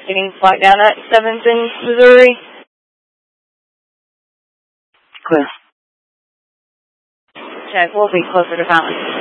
Getting flight down at 7th in Missouri. Clear. Check, we'll be closer to Fountain.